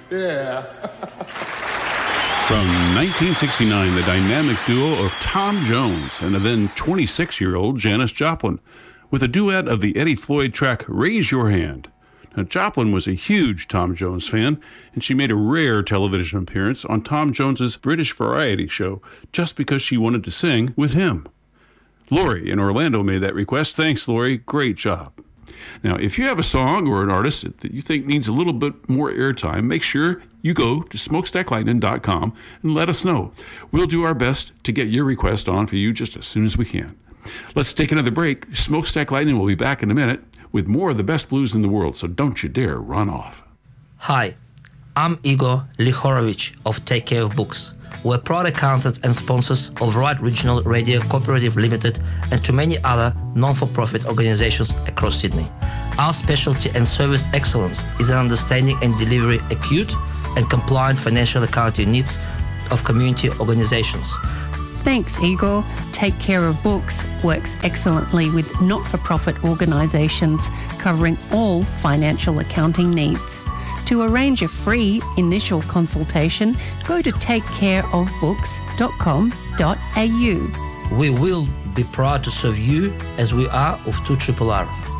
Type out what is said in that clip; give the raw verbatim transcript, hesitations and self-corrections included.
Yeah. From nineteen sixty-nine, the dynamic duo of Tom Jones and the then twenty-six-year-old Janis Joplin, with a duet of the Eddie Floyd track Raise Your Hand. Now, Joplin was a huge Tom Jones fan, and she made a rare television appearance on Tom Jones's British variety show just because she wanted to sing with him. Lori in Orlando made that request. Thanks, Lori. Great job. Now, if you have a song or an artist that you think needs a little bit more airtime, make sure you go to smokestack lightning dot com and let us know. We'll do our best to get your request on for you just as soon as we can. Let's take another break. Smokestack Lightning will be back in a minute with more of the best blues in the world, so don't you dare run off. Hi, I'm Igor Lihorovich of Take Care of Books. We're proud accountants and sponsors of Right Regional Radio Cooperative Limited and to many other non-for-profit organizations across Sydney. Our specialty and service excellence is in understanding and delivering acute and compliant financial accounting needs of community organizations. Thanks, Igor. Take Care of Books works excellently with not-for-profit organisations covering all financial accounting needs. To arrange a free initial consultation, go to take care of books dot com dot a u. We will be proud to serve you as we are of two R R R.